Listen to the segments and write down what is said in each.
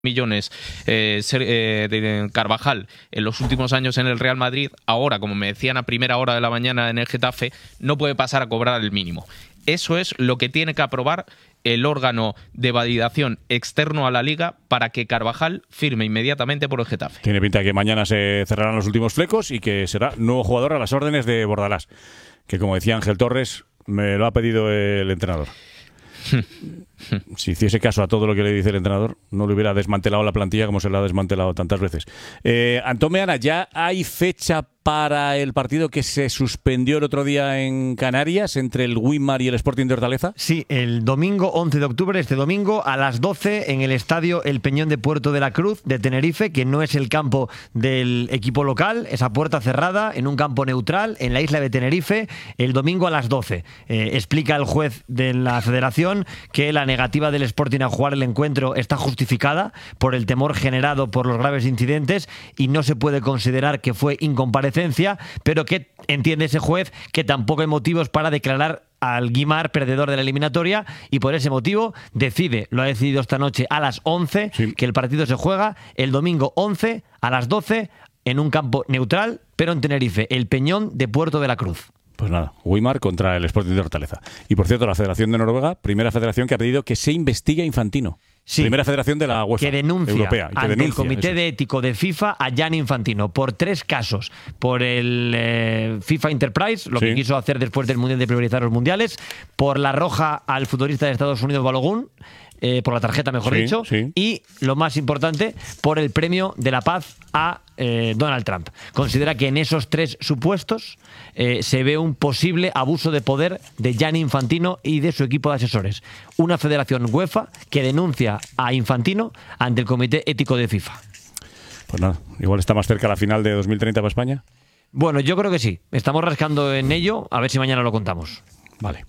millones de Carvajal en los últimos años en el Real Madrid, ahora, como me decían a primera hora de la mañana en el Getafe, no puede pasar a cobrar el mínimo. Eso es lo que tiene que aprobar el órgano de validación externo a la Liga para que Carvajal firme inmediatamente por el Getafe. Tiene pinta de que mañana se cerrarán los últimos flecos y que será nuevo jugador a las órdenes de Bordalás, que, como decía Ángel Torres, me lo ha pedido el entrenador. Si hiciese caso a todo lo que le dice el entrenador, no le hubiera desmantelado la plantilla como se la ha desmantelado tantas veces. Antón Meana, ¿ya hay fecha para el partido que se suspendió el otro día en Canarias entre el Winmar y el Sporting de Hortaleza? Sí, el domingo 11 de octubre, este domingo, a las 12 en el estadio El Peñón de Puerto de la Cruz de Tenerife, que no es el campo del equipo local, esa puerta cerrada en un campo neutral en la isla de Tenerife, el domingo a las 12. Explica el juez de la Federación que la negativa del Sporting a jugar el encuentro está justificada por el temor generado por los graves incidentes y no se puede considerar que fue incomparecencia, pero que entiende ese juez que tampoco hay motivos para declarar al Guimar perdedor de la eliminatoria y por ese motivo lo ha decidido esta noche a las 11, sí, que el partido se juega el domingo 11 a las 12 en un campo neutral, pero en Tenerife, el Peñón de Puerto de la Cruz. Pues nada, Winmar contra el Sporting de Hortaleza. Y por cierto, la Federación de Noruega, primera federación que ha pedido que se investigue a Infantino. Sí, primera federación de la UEFA que denuncia europea, ante el Comité de Ético de FIFA a Gianni Infantino por 3 casos. Por el FIFA Enterprise, lo que quiso hacer después del Mundial de priorizar los mundiales, por la roja al futbolista de Estados Unidos Balogun, por la tarjeta, mejor dicho, y lo más importante, por el premio de la paz a Donald Trump. Considera que en esos 3 supuestos se ve un posible abuso de poder de Gianni Infantino y de su equipo de asesores. Una federación UEFA que denuncia a Infantino ante el Comité Ético de FIFA. Pues nada, igual está más cerca la final de 2030 para España. Bueno, yo creo que sí. Estamos rascando en ello, a ver si mañana lo contamos. Vale.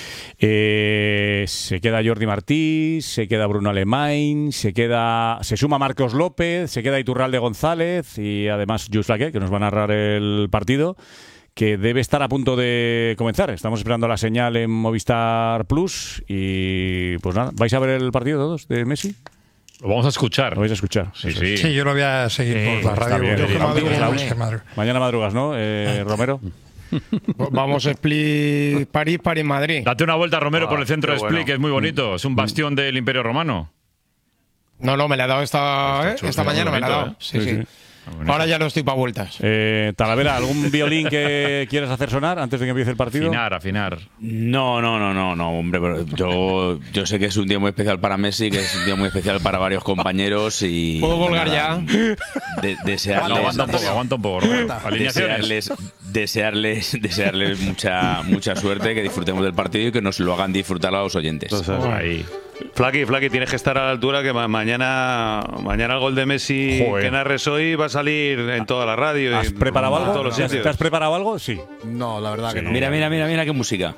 Se queda Jordi Martí, se queda Bruno Alemany, se suma Marcos López, se queda Iturralde González y además Just Laque, que nos va a narrar el partido, que debe estar a punto de comenzar. Estamos esperando la señal en Movistar Plus y pues nada, ¿vais a ver el partido todos de Messi? Lo vamos a escuchar. Lo vais a escuchar. Sí, yo lo voy a seguir por la radio. Mañana madrugas, ¿no, Romero? Vamos a Split París, Madrid. Date una vuelta, Romero, por el centro de Split, que es muy bonito. Es un bastión del Imperio Romano. No, me la ha dado esta mañana, me la ha dado. Sí. Bueno. Ahora ya no estoy para vueltas. Talavera, ¿algún violín que quieras hacer sonar antes de que empiece el partido? Afinar. No, hombre, pero yo sé que es un día muy especial para Messi, que es un día muy especial para varios compañeros y... ¿Puedo colgar ya? Desearles... Aguanta un poco, Alineaciones. Desearles mucha suerte, que disfrutemos del partido y que nos lo hagan disfrutar a los oyentes. Entonces, ahí. Flaqui, tienes que estar a la altura, que mañana el gol de Messi que narres hoy va a salir en toda la radio. ¿Has preparado algo? Todos los sitios. ¿Te has preparado algo? Sí. No, la verdad que no. Mira qué música.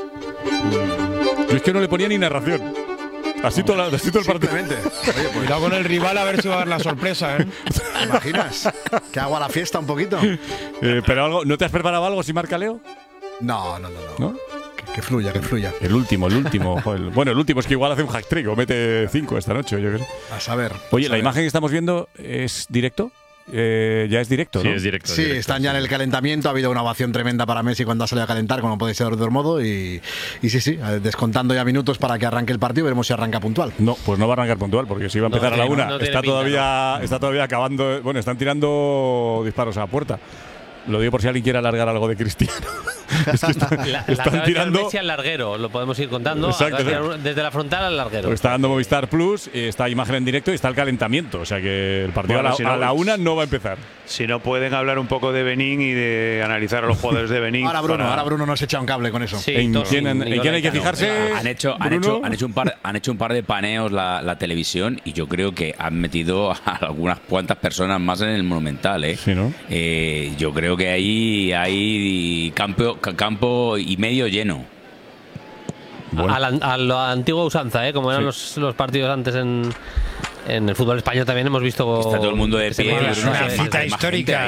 Yo es que no le ponía ni narración. Así todo el partido. Oye, pues cuidado con el rival, a ver si va a dar la sorpresa, ¿eh? ¿Te imaginas? ¿Que hago a la fiesta un poquito? Pero ¿no te has preparado algo si marca Leo? No. Que fluya. El último. Joder. Bueno, el último es que igual hace un hat-trick o mete 5 esta noche. Yo creo. A saber. Oye, la imagen que estamos viendo es directo. Ya es directo, ¿no? Sí, es directo. Sí, están ya en el calentamiento. Ha habido una ovación tremenda para Messi cuando ha salido a calentar, como puede ser de otro modo. Y sí, descontando ya minutos para que arranque el partido. Veremos si arranca puntual. No, pues no va a arrancar puntual, porque si va a empezar a la 1. Está todavía acabando. Bueno, están tirando disparos a la puerta. Lo digo por si alguien quiere alargar algo de Cristiano. Es que están tirando Messi al larguero, lo podemos ir contando. Exacto. Desde la frontal al larguero. Está dando Movistar Plus, está imagen en directo y está el calentamiento. O sea que el partido a la 1 no va a empezar. Si no pueden hablar un poco de Benín y de analizar a los jugadores de Benín. Ahora Bruno nos echa un cable con eso. Sí, ¿En quién hay que fijarse? Han hecho un par de paneos la televisión y yo creo que han metido a algunas cuantas personas más en el Monumental, ¿eh? Sí, ¿no? Yo creo que ahí hay campo y medio lleno. Bueno. A la antigua usanza, como eran los partidos antes en En el fútbol español también hemos visto. Está todo el mundo de pie. Es una cita histórica,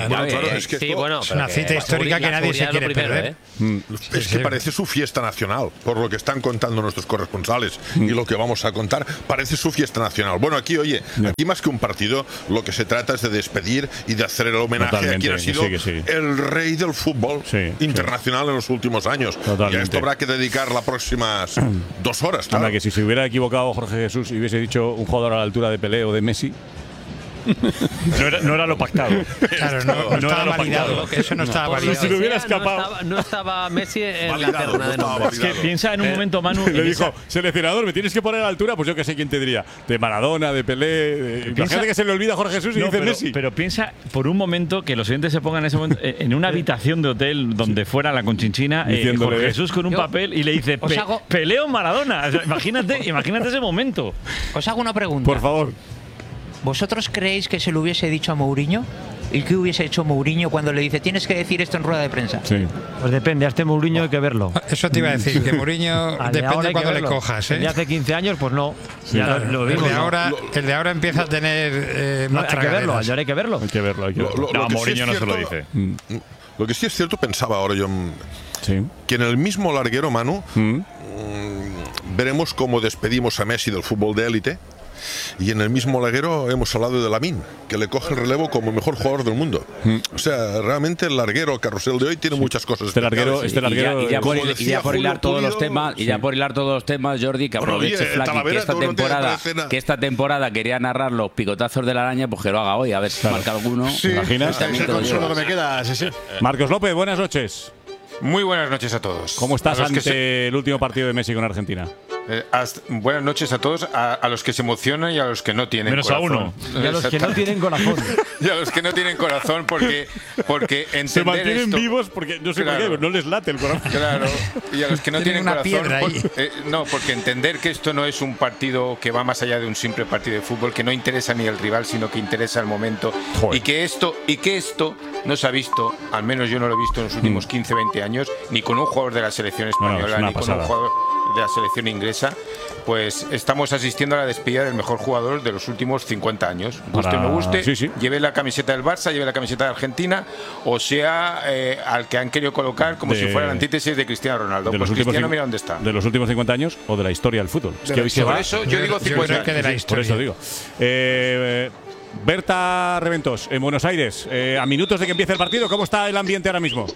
Es una cita histórica que nadie se quiere perder. Es que parece su fiesta nacional, por lo que están contando nuestros corresponsales y lo que vamos a contar, parece su fiesta nacional. Bueno, aquí, oye, aquí más que un partido, lo que se trata es de despedir y de hacer el homenaje a quien ha sido el rey del fútbol internacional en los últimos años. Y a esto habrá que dedicar las próximas 2 horas. Anda, que si se hubiera equivocado Jorge Jesús y hubiese dicho un jugador a la altura de Pelé o de Messi, no era lo pactado. Claro, no estaba validado. Eso no estaba validado. Si lo hubiera escapado. No estaba Messi en la terna de nombres. Es que piensa en un momento, Manu. Le dijo, seleccionador, ¿me tienes que poner a la altura? Pues yo que sé quién te diría. De Maradona, de Pelé. Imagínate que se le olvida a Jorge Jesús y dice Messi. Pero piensa por un momento que los oyentes se pongan en ese momento en una habitación de hotel donde fuera la Conchinchina, Jorge Jesús con un papel y le dice Pelé o Maradona. O sea, imagínate ese momento. Os hago una pregunta. Por favor. ¿Vosotros creéis que se lo hubiese dicho a Mourinho? ¿Y qué hubiese hecho Mourinho cuando le dice tienes que decir esto en rueda de prensa? Sí. Pues depende, a este Mourinho hay que verlo. Eso te iba a decir, que Mourinho depende cuando le cojas. El de hace 15 años, pues no. Sí. Ya lo vimos, el de ahora empieza a tener más hay que verlo, ahora hay que verlo. Hay que verlo. No, Mourinho no se lo dice. Lo que sí es cierto, pensaba ahora yo, que en el mismo larguero, Manu, veremos cómo despedimos a Messi del fútbol de élite. Y en el mismo larguero hemos hablado de Lamine, que le coge el relevo como el mejor jugador del mundo. O sea, realmente el larguero carrusel de hoy tiene muchas cosas. Y ya por hilar todos los temas, Jordi, que aproveche Flaky, que esta temporada quería narrar los picotazos de la araña, pues que lo haga hoy, a ver si marca alguno. Sí, ¿imaginas? Es el consuelo que me queda. Sí. Marcos López, buenas noches. Muy buenas noches a todos. ¿Cómo estás ante el último partido de Messi con Argentina? Buenas noches a todos, a los que se emocionan y a los que no tienen corazón. Menos a uno. Y a los que no tienen corazón. Y a los que no tienen corazón porque entender se mantienen esto, vivos porque no sé por qué, no les late el corazón. Claro, y a los que no tienen una corazón piedra ahí. Porque entender que esto no es un partido que va más allá de un simple partido de fútbol, que no interesa ni el rival, sino que interesa el momento. Joder. Y que esto no se ha visto, al menos yo no lo he visto en los últimos 15-20 años, ni con un jugador de la selección española, ni con un jugador de la selección inglesa. Pues estamos asistiendo a la despedida del mejor jugador de los últimos 50 años. Guste o no guste, lleve la camiseta del Barça, lleve la camiseta de Argentina, o sea, al que han querido colocar como si fuera la antítesis de Cristiano Ronaldo. Pues Cristiano, mira dónde está. ¿De los últimos 50 años o de la historia del fútbol? Es que hoy por eso yo digo 50 años. Que de la historia. Por eso digo. Berta Reventos, en Buenos Aires, a minutos de que empiece el partido, ¿cómo está el ambiente ahora mismo?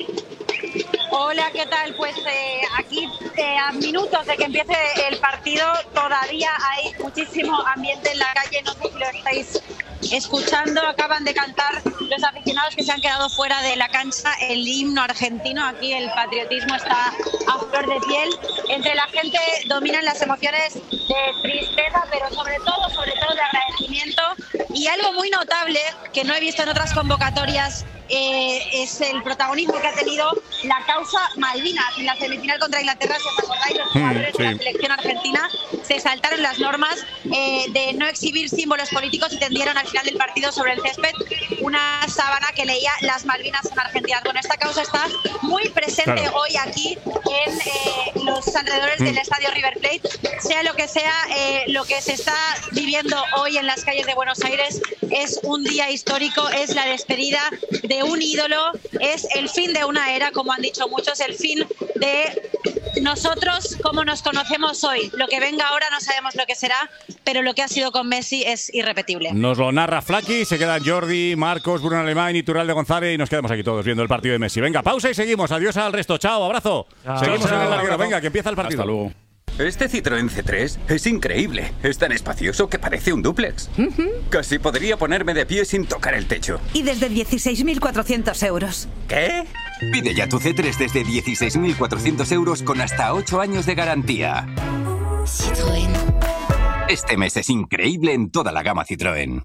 Hola, ¿qué tal? Pues aquí a minutos de que empiece el partido todavía hay muchísimo ambiente en la calle, no sé si lo estáis escuchando, acaban de cantar los aficionados que se han quedado fuera de la cancha el himno argentino, aquí el patriotismo está a flor de piel, entre la gente dominan las emociones de tristeza, pero sobre todo de agradecimiento, y algo muy notable que no he visto en otras convocatorias es el protagonismo que ha tenido la causa Malvinas. En la semifinal contra Inglaterra, si os acordáis, los jugadores de la selección argentina se saltaron las normas de no exhibir símbolos políticos y tendieron al final del partido sobre el césped una sábana que leía las Malvinas son argentinas. Bueno, esta causa está muy presente hoy aquí en los alrededores del estadio River Plate. Sea lo que sea, lo que se está viviendo hoy en las calles de Buenos Aires es un día histórico, es la despedida de un ídolo, es el fin de una era, como han dicho muchos, el fin de nosotros como nos conocemos hoy. Lo que venga ahora no sabemos lo que será, pero lo que ha sido con Messi es irrepetible. Nos lo narra Flaky, se quedan Jordi, Marcos, Bruno Alemán y Turral de González y nos quedamos aquí todos viendo el partido de Messi. Venga, pausa y seguimos. Adiós al resto. Chao, abrazo. Seguimos en el larguero. Venga, que empieza el partido. Hasta luego. Este Citroën C3 es increíble. Es tan espacioso que parece un dúplex. Casi podría ponerme de pie sin tocar el techo. Y desde 16.400 euros. ¿Qué? Pide ya tu C3 desde 16.400 euros con hasta 8 años de garantía. Citroën. Este mes es increíble en toda la gama Citroën.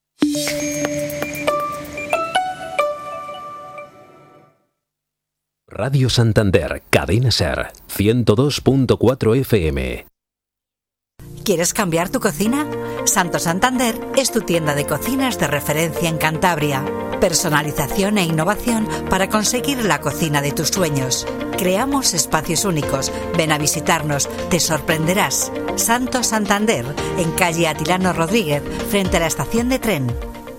Radio Santander, Cadena Ser, 102.4 FM. ¿Quieres cambiar tu cocina? Santo Santander es tu tienda de cocinas de referencia en Cantabria. Personalización e innovación para conseguir la cocina de tus sueños. Creamos espacios únicos. Ven a visitarnos, te sorprenderás. Santo Santander, en calle Atilano Rodríguez, frente a la estación de tren.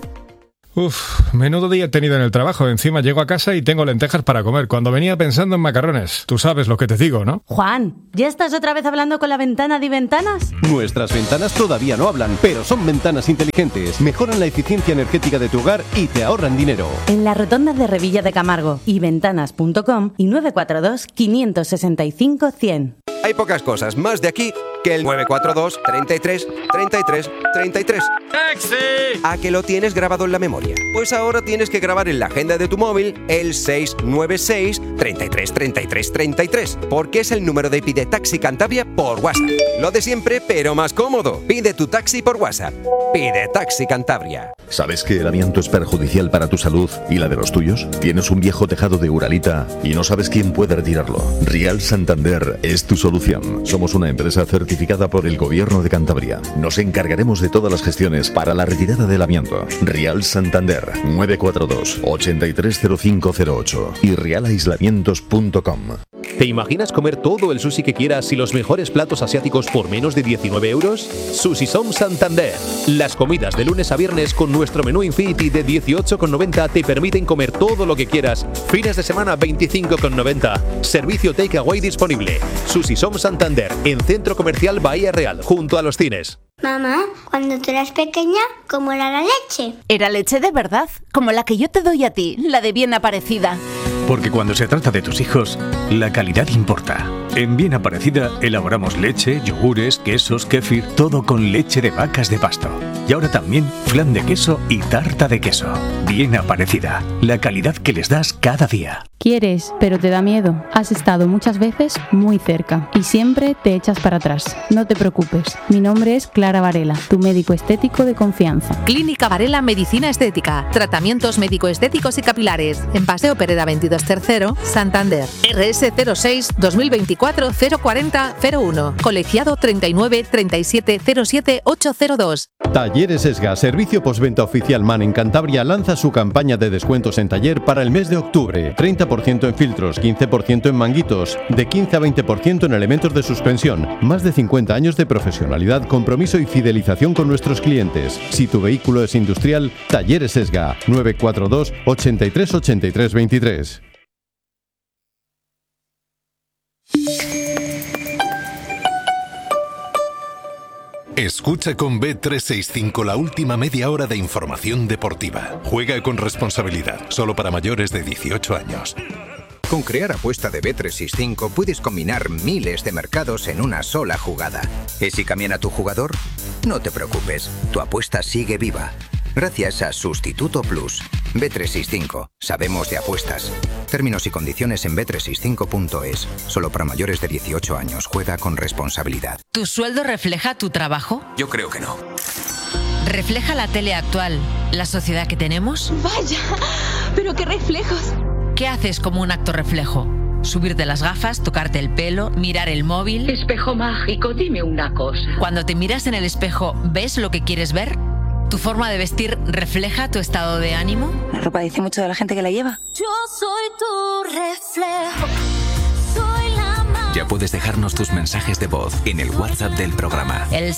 Uf, menudo día he tenido en el trabajo. Encima llego a casa y tengo lentejas para comer, cuando venía pensando en macarrones. Tú sabes lo que te digo, ¿no? Juan, ¿ya estás otra vez hablando con la ventana de Ventanas? Nuestras ventanas todavía no hablan, pero son ventanas inteligentes. Mejoran la eficiencia energética de tu hogar y te ahorran dinero. En la rotonda de Revilla de Camargo y ventanas.com y 942 565 100. Hay pocas cosas más de aquí que el 942 33 33 33. ¡Taxi! ¿A que lo tienes grabado en la memoria? Pues ahora tienes que grabar en la agenda de tu móvil el 696 33 33 33, porque es el número de Pide Taxi Cantabria por WhatsApp. Lo de siempre, pero más cómodo. Pide tu taxi por WhatsApp. Pide Taxi Cantabria. ¿Sabes que el amianto es perjudicial para tu salud y la de los tuyos? ¿Tienes un viejo tejado de Uralita y no sabes quién puede retirarlo? Real Santander es tu solución. Somos una empresa certificada por el Gobierno de Cantabria. Nos encargaremos de todas las gestiones para la retirada del amianto. Real Santander 942 830508 y realaislamientos.com. ¿Te imaginas comer todo el sushi que quieras y los mejores platos asiáticos por menos de 19 euros? Sushi Som Santander. Las comidas de lunes a viernes con nuestro menú Infinity de 18,90 te permiten comer todo lo que quieras. Fines de semana 25,90. Servicio takeaway disponible. Sushi Som Santander, en Centro Comercial Bahía Real, junto a los cines. Mamá, cuando tú eras pequeña, ¿cómo era la leche? Era leche de verdad, como la que yo te doy a ti, la de Bien Aparecida. Porque cuando se trata de tus hijos, la calidad importa. En Bien Aparecida elaboramos leche, yogures, quesos, kéfir, todo con leche de vacas de pasto. Y ahora también flan de queso y tarta de queso. Bien Aparecida, la calidad que les das cada día. Quieres, pero te da miedo. Has estado muchas veces muy cerca y siempre te echas para atrás. No te preocupes. Mi nombre es Clara Varela, tu médico estético de confianza. Clínica Varela Medicina Estética. Tratamientos médico-estéticos y capilares. En Paseo Pereda 22 Tercero, Santander. RS 06 2024 040 01. Colegiado 39 37 07 802. Talleres Esga, servicio postventa oficial MAN en Cantabria, lanza su campaña de descuentos en taller para el mes de octubre. 30% en filtros, 15% en manguitos, de 15 a 20% en elementos de suspensión. Más de 50 años de profesionalidad, compromiso y fidelización con nuestros clientes. Si tu vehículo es industrial, Talleres Esga, 942 83 83 23. Escucha con Bet365 la última media hora de información deportiva. Juega con responsabilidad, solo para mayores de 18 años. Con Crear Apuesta de Bet365 puedes combinar miles de mercados en una sola jugada. ¿Y si cambian a tu jugador? No te preocupes, tu apuesta sigue viva. Gracias a Sustituto Plus. Bet365. Sabemos de apuestas. Términos y condiciones en bet365.es. Solo para mayores de 18 años. Juega con responsabilidad. ¿Tu sueldo refleja tu trabajo? Yo creo que no. ¿Refleja la tele actual la sociedad que tenemos? Vaya, pero qué reflejos. ¿Qué haces como un acto reflejo? Subirte las gafas, tocarte el pelo, mirar el móvil. Espejo mágico, dime una cosa. Cuando te miras en el espejo, ¿ves lo que quieres ver? ¿Tu forma de vestir refleja tu estado de ánimo? La ropa dice mucho de la gente que la lleva. Yo soy tu reflejo. Soy la más. Ya puedes dejarnos tus mensajes de voz en el WhatsApp del programa. El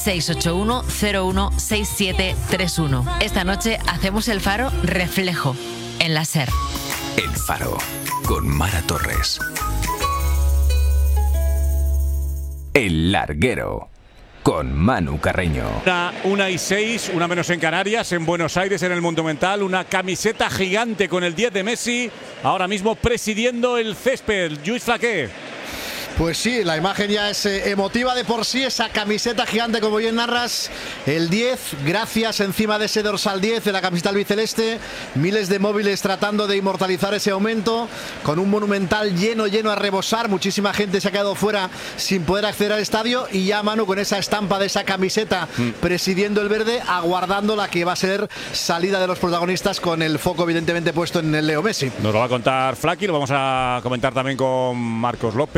681-016731. Esta noche hacemos el faro reflejo en la SER. El Faro, con Mara Torres. El Larguero, con Manu Carreño. 1:06, una menos en Canarias, en Buenos Aires, en el Monumental. Una camiseta gigante con el 10 de Messi, ahora mismo presidiendo el césped. Lluís Flaqué. Pues sí, la imagen ya es emotiva de por sí, esa camiseta gigante como bien narras, el 10, gracias encima de ese dorsal 10 de la camiseta albiceleste, miles de móviles tratando de inmortalizar ese momento, con un Monumental lleno a rebosar, muchísima gente se ha quedado fuera sin poder acceder al estadio y ya Manu con esa estampa de esa camiseta presidiendo el verde, aguardando la que va a ser salida de los protagonistas con el foco evidentemente puesto en el Leo Messi. Nos lo va a contar Flaki, lo vamos a comentar también con Marcos López, con Jordi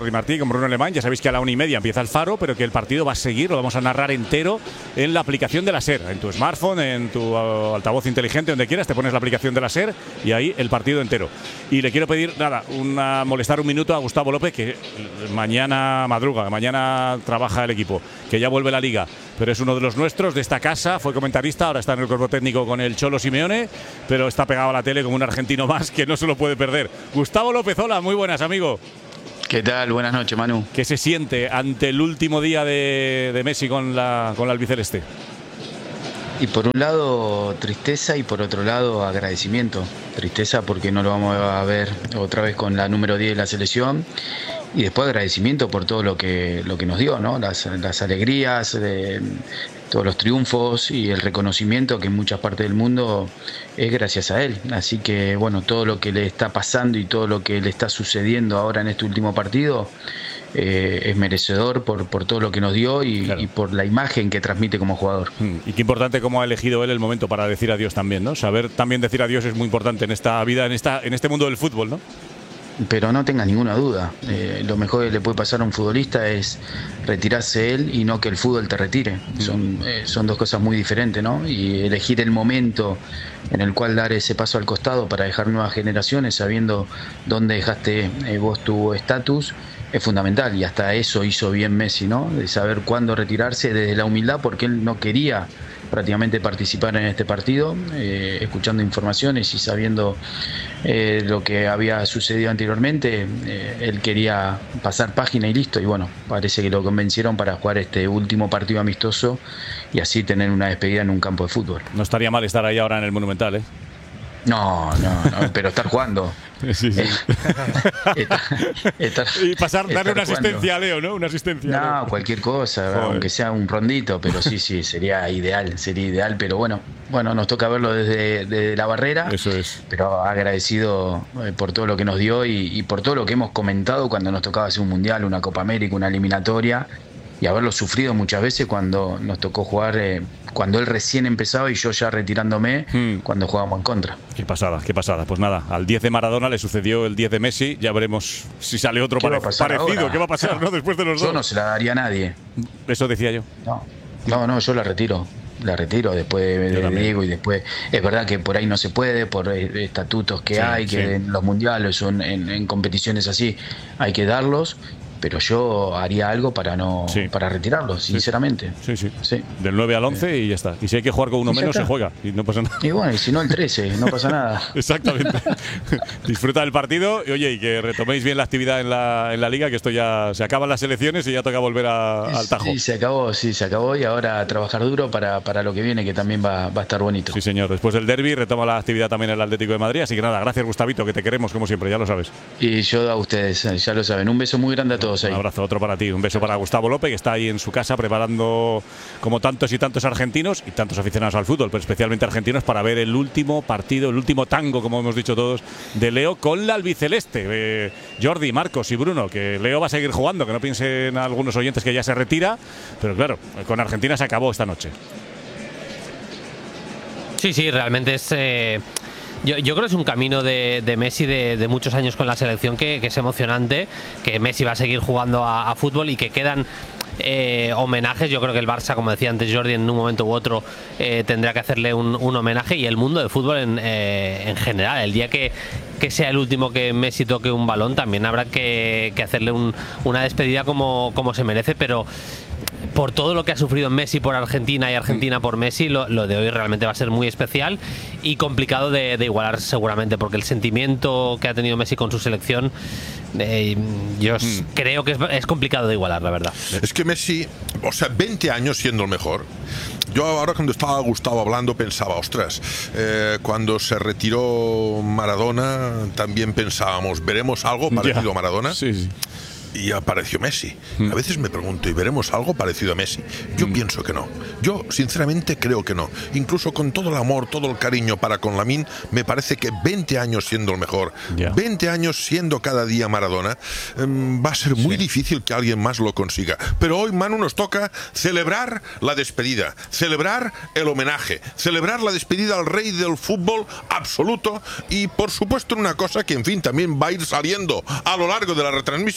Jordi Martí, con Bruno Alemán. Ya sabéis que a la 1:30 empieza el Faro, pero que el partido va a seguir, lo vamos a narrar entero en la aplicación de la SER, en tu smartphone, en tu altavoz inteligente, donde quieras, te pones la aplicación de la SER y ahí el partido entero. Y le quiero pedir, molestar un minuto a Gustavo López, que mañana madruga, mañana trabaja el equipo, que ya vuelve la Liga, pero es uno de los nuestros, de esta casa, fue comentarista, ahora está en el cuerpo técnico con el Cholo Simeone, pero está pegado a la tele como un argentino más que no se lo puede perder. Gustavo López, hola, muy buenas, amigo. ¿Qué tal? Buenas noches, Manu. ¿Qué se siente ante el último día de Messi con la albiceleste? Y por un lado tristeza y por otro lado agradecimiento. Tristeza porque no lo vamos a ver otra vez con la número 10 de la selección, y después agradecimiento por todo lo que nos dio, ¿no? Las alegrías, todos los triunfos y el reconocimiento que en muchas partes del mundo es gracias a él. Así que bueno, todo lo que le está pasando y todo lo que le está sucediendo ahora en este último partido es merecedor por todo lo que nos dio y por la imagen que transmite como jugador. Y qué importante cómo ha elegido él el momento para decir adiós también, ¿no? Saber también decir adiós es muy importante en esta vida, en este mundo del fútbol, ¿no? Pero no tengas ninguna duda, lo mejor que le puede pasar a un futbolista es retirarse él y no que el fútbol te retire. Son dos cosas muy diferentes, ¿no? Y elegir el momento en el cual dar ese paso al costado para dejar nuevas generaciones, sabiendo dónde dejaste vos tu estatus, es fundamental. Y hasta eso hizo bien Messi, ¿no? De saber cuándo retirarse desde la humildad, porque él no quería prácticamente participar en este partido, escuchando informaciones y sabiendo lo que había sucedido anteriormente. Él quería pasar página y listo, y bueno, parece que lo convencieron para jugar este último partido amistoso y así tener una despedida en un campo de fútbol. No estaría mal estar ahí ahora en el Monumental, ¿eh? No, pero estar jugando. Sí. Y darle una asistencia a Leo, ¿no? Una asistencia. No, cualquier cosa, aunque sea un rondito, pero sí, sería ideal, pero bueno, nos toca verlo desde la barrera. Eso es. Pero agradecido por todo lo que nos dio y por todo lo que hemos comentado cuando nos tocaba hacer un mundial, una Copa América, una eliminatoria, y haberlo sufrido muchas veces cuando nos tocó jugar, cuando él recién empezaba y yo ya retirándome, cuando jugábamos en contra. Qué pasada. Pues nada, al 10 de Maradona le sucedió el 10 de Messi, ya veremos si sale otro parecido. Ahora? ¿Qué va a pasar, no? Después de los dos. Yo no se la daría a nadie. Eso decía yo. No, yo la retiro. Después de Diego, y después es verdad que por ahí no se puede por estatutos que hay, que en los mundiales o en competiciones así hay que darlos, pero yo haría algo para retirarlos, sinceramente. Sí. Del 9 al 11 y ya está. Y si hay que jugar con uno menos, se juega y no pasa nada. Y bueno, y si no el 13, no pasa nada. Exactamente. Disfruta del partido y que retoméis bien la actividad en la Liga, que esto ya se acaban las elecciones y ya toca volver al tajo. Sí, se acabó y ahora a trabajar duro para lo que viene, que también va a estar bonito. Sí, señor. Después del derbi retoma la actividad también el Atlético de Madrid, así que nada, gracias Gustavito, que te queremos como siempre, ya lo sabes. Y yo a ustedes, ya lo saben. Un beso muy grande a todos. Un abrazo, otro para ti. Un beso para Gustavo López, que está ahí en su casa preparando, como tantos y tantos argentinos y tantos aficionados al fútbol, pero especialmente argentinos, para ver el último partido, el último tango, como hemos dicho todos, de Leo con la albiceleste. Jordi, Marcos y Bruno, que Leo va a seguir jugando, que no piensen algunos oyentes que ya se retira, pero claro, con Argentina se acabó esta noche. Sí, realmente es... Yo creo que es un camino de Messi de muchos años con la selección que es emocionante, que Messi va a seguir jugando a fútbol y que quedan homenajes. Yo creo que el Barça, como decía antes Jordi, en un momento u otro tendrá que hacerle un homenaje, y el mundo del fútbol en general. El día que sea el último que Messi toque un balón, también habrá que hacerle una despedida como se merece, pero por todo lo que ha sufrido Messi por Argentina y Argentina por Messi, lo de hoy realmente va a ser muy especial y complicado de igualar seguramente, porque el sentimiento que ha tenido Messi con su selección, yo creo que es complicado de igualar, la verdad. Es que Messi, 20 años siendo el mejor. Yo ahora, cuando estaba Gustavo hablando, pensaba, ostras, cuando se retiró Maradona también pensábamos, ¿veremos algo parecido a Maradona? Sí. Y apareció Messi. A veces me pregunto, ¿y veremos algo parecido a Messi? Yo pienso que no. Yo, sinceramente, creo que no. Incluso con todo el amor, todo el cariño para con Lamine, me parece que 20 años siendo el mejor, 20 años siendo cada día Maradona, va a ser muy difícil que alguien más lo consiga. Pero hoy, Manu, nos toca celebrar la despedida, celebrar el homenaje, celebrar la despedida al rey del fútbol absoluto, y, por supuesto, una cosa que, en fin, también va a ir saliendo a lo largo de la retransmisión,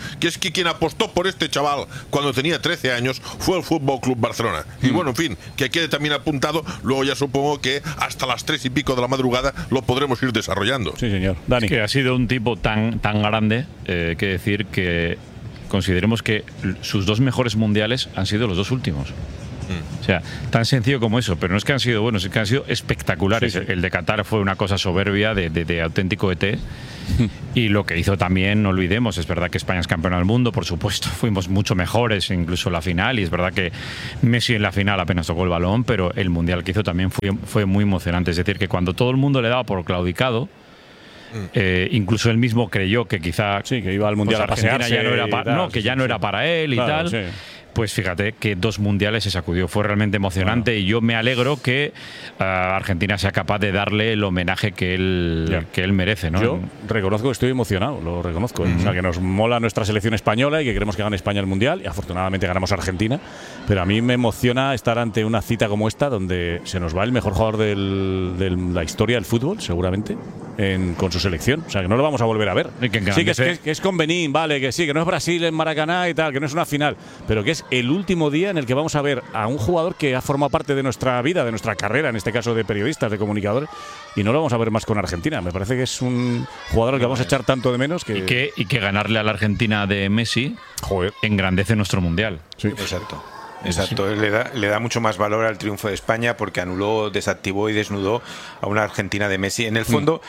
que es que quien apostó por este chaval cuando tenía 13 años fue el Fútbol Club Barcelona. Y bueno, en fin, que quede también apuntado, luego ya supongo que hasta las 3 y pico de la madrugada lo podremos ir desarrollando. Sí, señor. Dani. Es que ha sido un tipo tan grande, que decir que consideremos que sus 2 mejores mundiales han sido los 2 últimos. O sea, tan sencillo como eso, pero no es que han sido buenos, es que han sido espectaculares. Sí, sí. El de Qatar fue una cosa soberbia de auténtico ET. Y lo que hizo también, no olvidemos, es verdad que España es campeona del mundo, por supuesto, fuimos mucho mejores incluso en la final, y es verdad que Messi en la final apenas tocó el balón, pero el mundial que hizo también fue muy emocionante. Es decir, que cuando todo el mundo le daba por claudicado, incluso él mismo creyó que quizá que iba al mundial pues a pasearse, ya no era para él y claro, tal. Sí. Pues fíjate que 2 mundiales se sacudió, fue realmente emocionante, y yo me alegro que Argentina sea capaz de darle el homenaje que él merece, ¿no? Yo reconozco que estoy emocionado, lo reconozco. O sea, que nos mola nuestra selección española y que queremos que gane España el mundial, y afortunadamente ganamos a Argentina, pero a mí me emociona estar ante una cita como esta donde se nos va el mejor jugador de la historia del fútbol, seguramente, con su selección. O sea, que no lo vamos a volver a ver. Sí, que es con Benín, vale, que sí, que no es Brasil en Maracaná y tal, que no es una final, pero que es el último día en el que vamos a ver a un jugador que ha formado parte de nuestra vida, de nuestra carrera, en este caso de periodistas, de comunicadores, y no lo vamos a ver más con Argentina. Me parece que es un jugador al que vamos a echar tanto de menos que… Y que ganarle a la Argentina de Messi, engrandece nuestro mundial. Sí. Exacto. Le da mucho más valor al triunfo de España, porque anuló, desactivó y desnudó a una Argentina de Messi. En el fondo,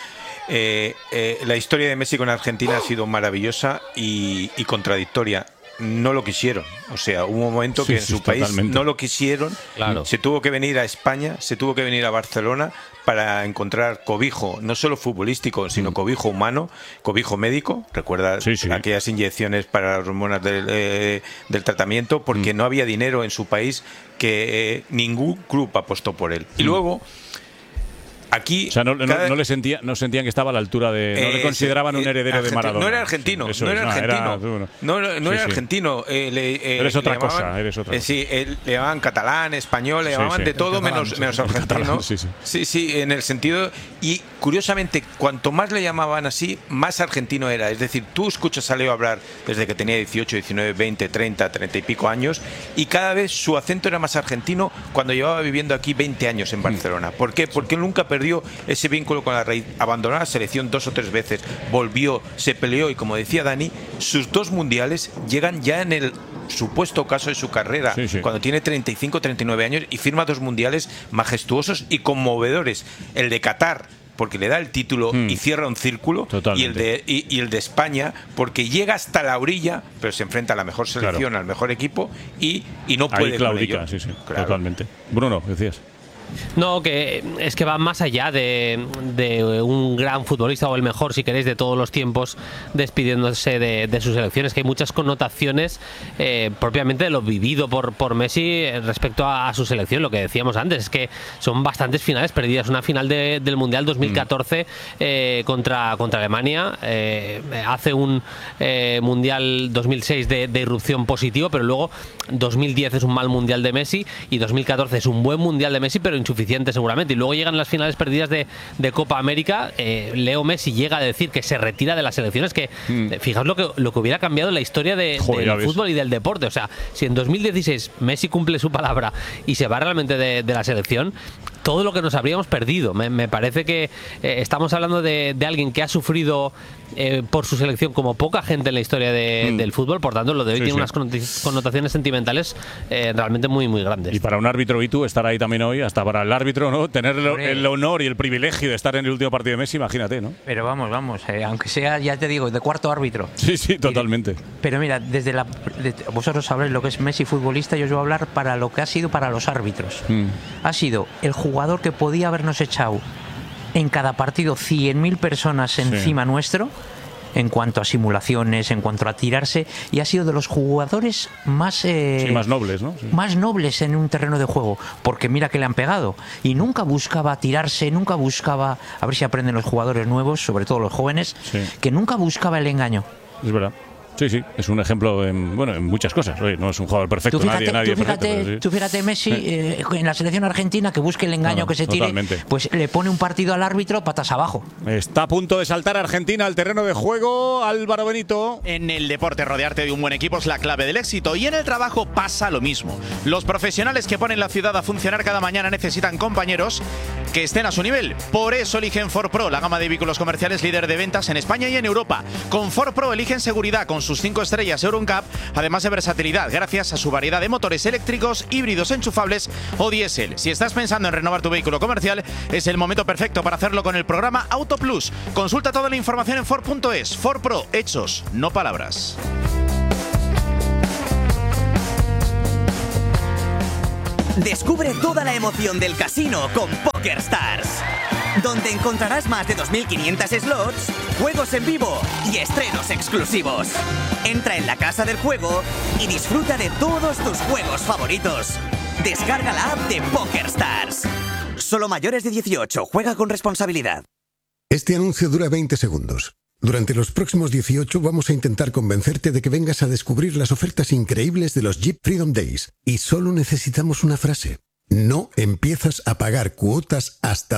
la historia de Messi con Argentina ha sido maravillosa y contradictoria. No lo quisieron, o sea, hubo un momento que en su país no lo quisieron, claro. Se tuvo que venir a España, se tuvo que venir a Barcelona para encontrar cobijo, no solo futbolístico, sino cobijo humano, cobijo médico. Recuerda aquellas inyecciones para las hormonas del tratamiento, porque no había dinero en su país, que ningún club apostó por él. Y luego… Aquí, o sea, no sentían que estaba a la altura de… No le consideraban un heredero de Maradona. No era argentino. No era argentino. Eres otra cosa. Sí, le llamaban catalán, español, le llamaban de todo menos argentino. Sí, en el sentido… Y curiosamente, cuanto más le llamaban así, más argentino era. Es decir, tú escuchas a Leo hablar desde que tenía 18, 19, 20, 30 y pico años, y cada vez su acento era más argentino cuando llevaba viviendo aquí 20 años en Barcelona. ¿Por qué? Porque nunca perdió ese vínculo con la raíz, abandonó la selección 2 o 3 veces, volvió, se peleó, y como decía Dani, sus 2 mundiales llegan ya en el supuesto caso de su carrera, cuando tiene 35, 39 años, y firma 2 mundiales majestuosos y conmovedores. El de Qatar, porque le da el título y cierra un círculo, y el de España, porque llega hasta la orilla, pero se enfrenta a la mejor selección, al mejor equipo, y no puede con ello. Totalmente. Bruno, decías. No, que es que va más allá de un gran futbolista, o el mejor, si queréis, de todos los tiempos, despidiéndose de sus selecciones, que hay muchas connotaciones propiamente de lo vivido por Messi respecto a su selección. Lo que decíamos antes es que son bastantes finales perdidas. Una final del Mundial 2014 contra Alemania, hace un Mundial 2006 de irrupción positivo, pero luego 2010 es un mal Mundial de Messi, y 2014 es un buen Mundial de Messi, pero insuficiente seguramente, y luego llegan las finales perdidas de Copa América. Leo Messi llega a decir que se retira de las selecciones, que fijaos lo que hubiera cambiado en la historia del fútbol y del deporte. O sea, si en 2016 Messi cumple su palabra y se va realmente de la selección, todo lo que nos habríamos perdido. Me parece que estamos hablando de alguien que ha sufrido por su selección como poca gente en la historia del fútbol, por tanto lo de hoy tiene unas connotaciones sentimentales realmente muy, muy grandes. Y para un árbitro, y tú estar ahí también hoy, hasta para el árbitro, ¿no? Tener el honor y el privilegio de estar en el último partido de Messi, imagínate, ¿no? Pero vamos, aunque sea, ya te digo, de cuarto árbitro. Sí, totalmente. Pero mira, vosotros sabréis lo que es Messi futbolista, yo os voy a hablar para lo que ha sido para los árbitros. Ha sido el jugador que podía habernos echado en cada partido 100.000 personas encima nuestro, en cuanto a simulaciones, en cuanto a tirarse, y ha sido de los jugadores más más nobles, ¿no? Más nobles en un terreno de juego, porque mira que le han pegado, y nunca buscaba tirarse, nunca buscaba, a ver si aprenden los jugadores nuevos, sobre todo los jóvenes, que nunca buscaba el engaño. Es verdad. Sí, es un ejemplo en muchas cosas. Oye, no es un jugador perfecto, Tú fíjate, Messi en la selección argentina, que busque el engaño que se tire, pues le pone un partido al árbitro patas abajo. Está a punto de saltar Argentina al terreno de juego. Álvaro Benito. En el deporte, rodearte de un buen equipo es la clave del éxito, y en el trabajo pasa lo mismo. Los profesionales que ponen la ciudad a funcionar cada mañana necesitan compañeros que estén a su nivel. Por eso eligen Ford Pro, la gama de vehículos comerciales líder de ventas en España y en Europa. Con Ford Pro eligen seguridad con sus 5 estrellas Euro NCAP, además de versatilidad gracias a su variedad de motores eléctricos, híbridos enchufables o diésel. Si estás pensando en renovar tu vehículo comercial, es el momento perfecto para hacerlo con el programa Auto Plus. Consulta toda la información en Ford.es. Ford Pro, hechos, no palabras. Descubre toda la emoción del casino con PokerStars, donde encontrarás más de 2.500 slots, juegos en vivo y estrenos exclusivos. Entra en la casa del juego y disfruta de todos tus juegos favoritos. Descarga la app de PokerStars. Solo mayores de 18, juega con responsabilidad. Este anuncio dura 20 segundos. Durante los próximos 18 vamos a intentar convencerte de que vengas a descubrir las ofertas increíbles de los Jeep Freedom Days. Y solo necesitamos una frase. No empiezas a pagar cuotas hasta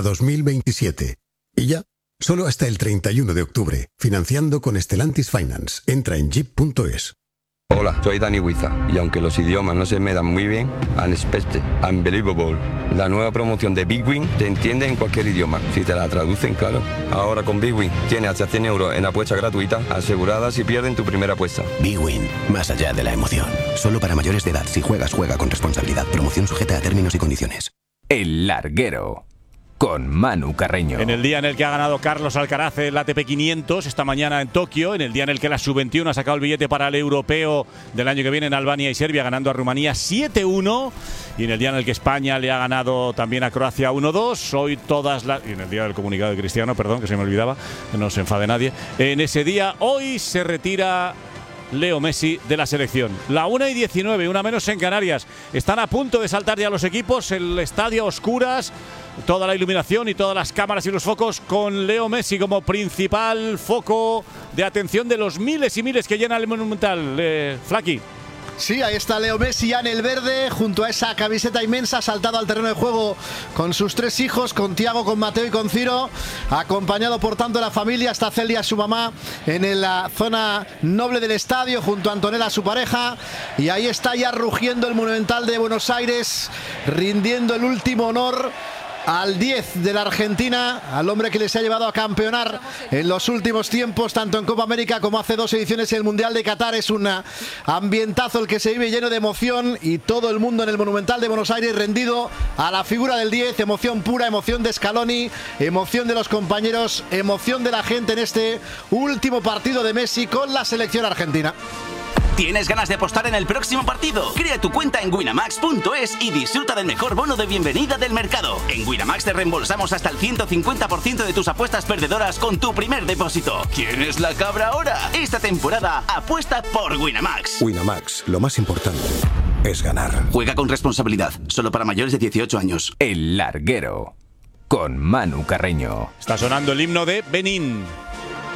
2027. Y ya, solo hasta el 31 de octubre. Financiando con Stellantis Finance. Entra en jeep.es. Hola, soy Dani Huiza, y aunque los idiomas no se me dan muy bien, Unexpected, Unbelievable, la nueva promoción de Big Win te entiende en cualquier idioma, si te la traducen, claro. Ahora con Big Win tienes hasta 100 euros en apuesta gratuita, asegurada si pierden tu primera apuesta. Big Win, más allá de la emoción. Solo para mayores de edad. Si juegas, juega con responsabilidad. Promoción sujeta a términos y condiciones. El Larguero, con Manu Carreño. En el día en el que ha ganado Carlos Alcaraz el ATP 500 esta mañana en Tokio, en el día en el que la Sub-21 ha sacado el billete para el europeo del año que viene en Albania y Serbia, ganando a Rumanía 7-1, y en el día en el que España le ha ganado también a Croacia 1-2, hoy todas las... y en el día del comunicado de Cristiano, perdón, que se me olvidaba, que no se enfade nadie, en ese día, hoy se retira Leo Messi de la selección. La 1:19, una menos en Canarias. Están a punto de saltar ya los equipos, el estadio a oscuras, toda la iluminación y todas las cámaras y los focos con Leo Messi como principal foco de atención de los miles y miles que llenan el Monumental. Flaky. Sí, ahí está Leo Messi ya en el verde, junto a esa camiseta inmensa, saltado al terreno de juego con sus 3 hijos, con Tiago, con Mateo y con Ciro, acompañado por tanto de la familia. Está Celia, su mamá, en la zona noble del estadio, junto a Antonella, su pareja, y ahí está ya rugiendo el Monumental de Buenos Aires, rindiendo el último honor al 10 de la Argentina, al hombre que les ha llevado a campeonar en los últimos tiempos, tanto en Copa América como hace 2 ediciones en el Mundial de Qatar. Es un ambientazo el que se vive, lleno de emoción, y todo el mundo en el Monumental de Buenos Aires rendido a la figura del 10. Emoción pura, emoción de Scaloni, emoción de los compañeros, emoción de la gente en este último partido de Messi con la selección argentina. ¿Tienes ganas de apostar en el próximo partido? Crea tu cuenta en Winamax.es y disfruta del mejor bono de bienvenida del mercado. En Winamax te reembolsamos hasta el 150% de tus apuestas perdedoras con tu primer depósito. ¿Quién es la cabra ahora? Esta temporada apuesta por Winamax. Winamax, lo más importante es ganar. Juega con responsabilidad, solo para mayores de 18 años. El Larguero, con Manu Carreño. Está sonando el himno de Benín.